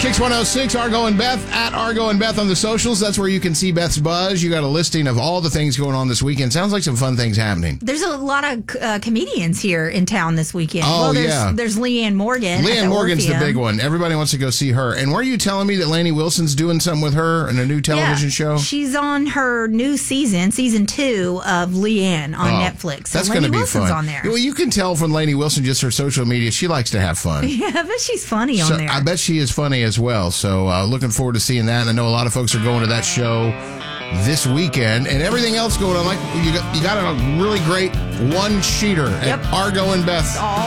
Kicks 106, Argo and Beth, at Argo and Beth on the socials. That's where you can see Beth's buzz. You got a listing of all the things going on this weekend. Sounds like some fun things happening. There's a lot of comedians here in town this weekend. Oh, there's Leanne Morgan. Leanne Morgan's the big one. Everybody wants to go see her. And were you telling me that Lainey Wilson's doing something with her in a new television show? She's on her new season 2 of Leanne on Netflix. So that's going to be Wilson's fun. On there. Well, you can tell from Lainey Wilson, just her social media, she likes to have fun. Yeah, I bet she's funny on there. I bet she is funny as well. So looking forward to seeing that. And I know a lot of folks are going to that show this weekend, and everything else going on. Like you got a really great one-sheeter at Argo and Beth.